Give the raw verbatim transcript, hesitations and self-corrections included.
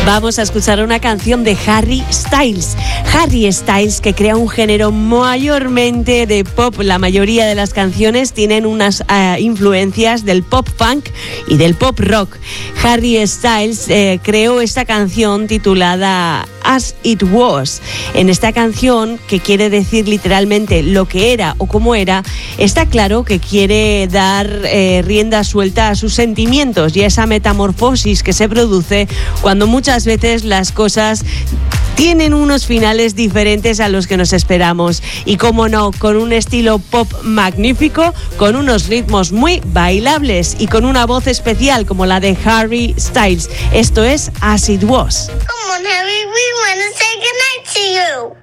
Vamos a escuchar una canción de Harry Styles. Harry Styles, que crea un género mayormente de pop. La mayoría de las canciones tienen unas uh, influencias del pop funk y del pop rock. Harry Styles eh, creó esta canción titulada As It Was. En esta canción, que quiere decir literalmente lo que era o cómo era, está claro que quiere dar eh, rienda suelta a sus sentimientos y a esa metamorfosis que se produce cuando muchas veces las cosas tienen unos finales diferentes a los que nos esperamos. Y cómo no, con un estilo pop magnífico, con unos ritmos muy bailables y con una voz especial como la de Harry Styles. Esto es As It Was. Come on, Harry, we want to say goodnight to you.